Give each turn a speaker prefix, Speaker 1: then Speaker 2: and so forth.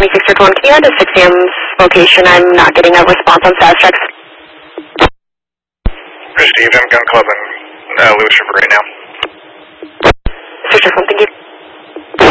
Speaker 1: 2661. Can you add to 6 a.m.'s location? I'm not getting a response on status checks.
Speaker 2: Steve, I'm Gun Club and Lewis River right now.
Speaker 1: Mr. Strickland, thank you.